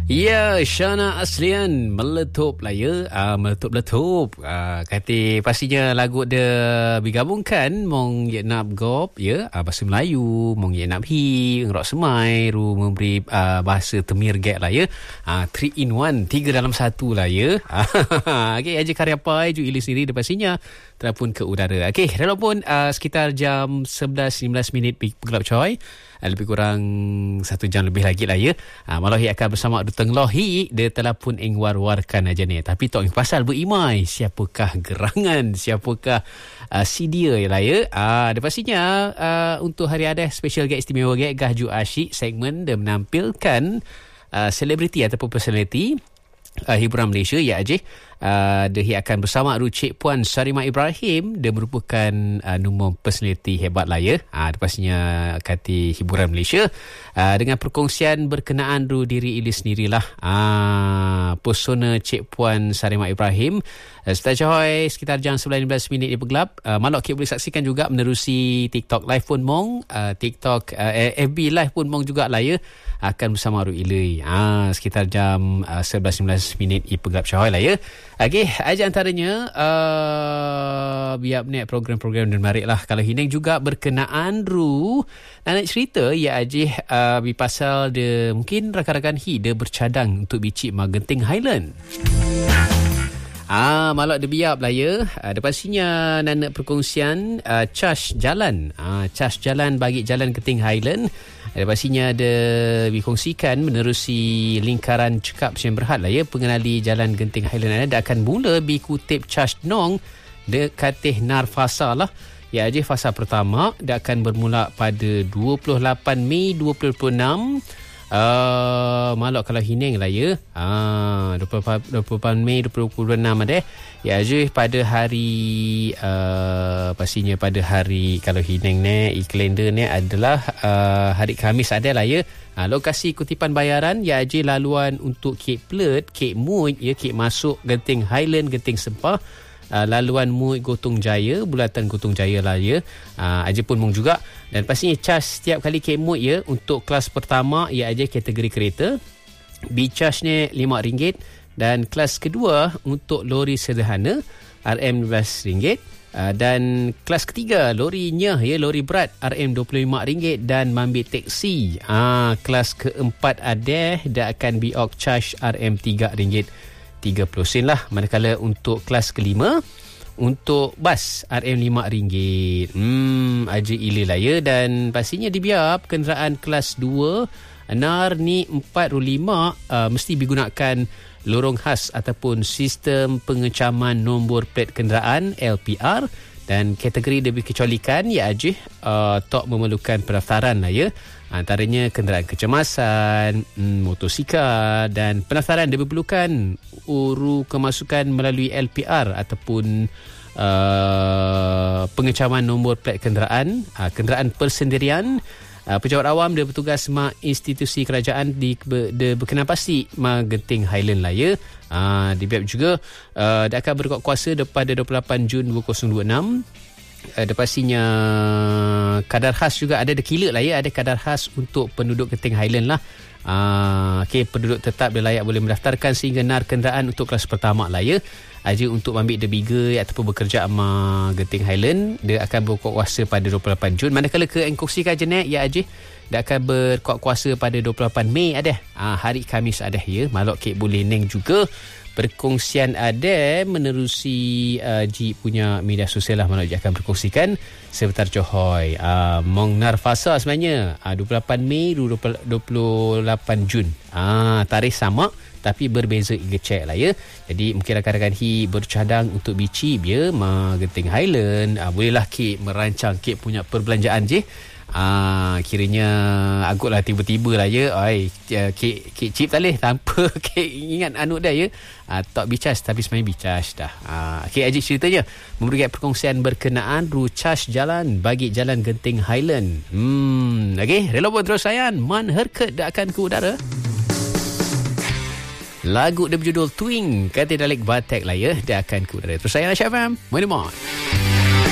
Ya, Shana Aslian meletup lah ya. Meletup-letup. Kata pastinya lagu dia digabungkan mong ye nak gop ya, bahasa Melayu, mong ye nak hi, ngerok semai, ru memberi bahasa Temir Gek lah ya. 3 in 1, 3 dalam 1 lah ya. Okey, aja karya pai ju Ili sendiri pastinya terapun ke udara. Okey, walaupun sekitar jam 11:15 bergelap coy. Lebih kurang 1 jam lebih lagi lah ya. Malahi akan bersama Duteng Lohi. Dia telah pun war-warkan aja ni. Tapi tok pasal berimai. Siapakah gerangan? Siapakah si dia lah ya. Dia pastinya untuk hari ada special guest istimewa guest Gahju Asyik segmen dia menampilkan selebriti ataupun personality hiburan Malaysia ya Ajih. Dia akan bersama Cik Puan Sarimah Ibrahim. Dia merupakan nombor personality hebat lah ya. Dia pastinya kati hiburan Malaysia dengan perkongsian berkenaan diri Ili sendirilah. Persona Cik Puan Sarimah Ibrahim. Sekitar jam 11:15 dia bergelap. Malok kita boleh saksikan juga menerusi TikTok live pun mong. TikTok FB live pun mong juga lah ya. Akan bersama Ili. Sekitar jam 11:15 dia bergelap cahoy lah ya. Okey, aja antaranya biar ni program-program dan menarik lah. Kalau Hineng juga berkenaan nak cerita ya Ajih pasal dia mungkin rakan-rakan dia bercadang untuk bicik Genting Highland. Malak dia biap lah ya. Dia pastinya nak perkongsian charge jalan. Charge jalan bagi jalan Genting Highland. Dia pastinya ada dikongsikan menerusi lingkaran cekap Siem Berhad lah ya. Pengenali jalan Genting Highland dia akan mula dikutip charge nong dekatih nar fasa lah. Ya aja fasa pertama dia akan bermula pada 28 Mei 2026. Malak kalau Hineng lah ya. 28 Mei 2026 ada. Ya aja pada hari pastinya pada hari kalau Hineng ni kalender ni adalah hari Khamis ada lah ya. Lokasi kutipan bayaran ya aja laluan untuk Kek Plet, Kek Mui ya, Kek masuk Genting Highland, Genting Sempah. Laluan Mui Gotong Jaya, Bulatan Gotong Jaya lah ya. Aja pun mong juga. Dan pastinya charge setiap kali Kek Mui ya. Untuk kelas pertama ya aja kategori kereta, B-charge ni RM5. Dan kelas kedua untuk lori sederhana RM15. Dan kelas ketiga lorinya ya, lori berat RM25. Dan mambil teksi kelas keempat ada dia akan biok charge RM3.30 lah. Manakala untuk kelas kelima untuk bas RM5. Aja Ili lah ya. Dan pastinya dibiap kenderaan kelas 2 NAR ni 4/5 mesti digunakan lorong khas ataupun sistem pengecaman nombor plet kenderaan LPR. Dan kategori dia dikecualikan ya aja tok memerlukan pendaftaran lah ya. Antaranya kenderaan kecemasan, motosikal, dan pendaftaran dia diperlukan uru kemasukan melalui LPR ataupun pengecaman nombor plet kenderaan, kenderaan persendirian. Pejabat awam dia bertugas mak institusi kerajaan di berkenan pasti Genting Highland lah ya. Dibiap juga dia akan berkuat kuasa pada 28 Jun 2026. Ada pastinya kadar khas juga ada kila lah ya. Ada kadar khas untuk penduduk Genting Highland lah. Okay, penduduk tetap dia layak boleh mendaftarkan sehingga nar kenderaan untuk kelas pertama lah ya. Aja untuk ambil the bigger ataupun bekerja sama Genting Highland dia akan berkuat kuasa pada 28 Jun. Manakala ke engkongsikan jenek ya aja dia akan berkuat kuasa pada 28 Mei ada. Hari Khamis ada ya. Malok kek boleh neng juga. Perkongsian ada menerusi Ji punya media sosial lah. Malok dia akan berkongsikan sebentar Johoy. Mong Narfasa sebenarnya 28 Mei 28 Jun. Tarikh sama tapi berbeza igecek lah ya. Jadi mungkin rakan-rakan bercadang untuk bicip ya Genting Highland. Bolehlah kek merancang kek punya perbelanjaan je. Kiranya agutlah tiba-tiba lah ya. Kek chip tak boleh tanpa kek ingat anu dah ya. Tak bicas tapi sebenarnya bicas dah. Kek Ajik ceritanya memberikan perkongsian berkenaan charge jalan bagi jalan Genting Highland. Okay, rela pun terus sayan Man Herket dah akan ke udara. Lagu dia berjudul Twing kata Dalek Batek lah ya. Dia akan ke udara. Terus sayan Aisyah FM. Mana